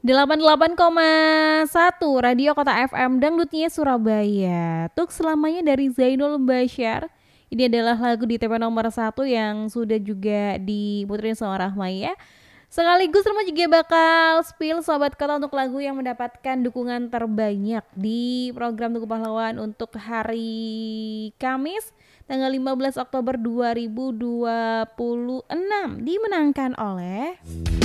88,1 Radio Kota FM Dangdutnya Surabaya. Tuk selamanya dari Zainul Bashar. Ini adalah lagu di TP nomor 1 yang sudah juga diputerin sama Rahma ya. Sekaligus Rahma juga bakal spill Sobat Kota untuk lagu yang mendapatkan dukungan terbanyak di program Tugu Pahlawan untuk hari Kamis tanggal 15 Oktober 2026 dimenangkan oleh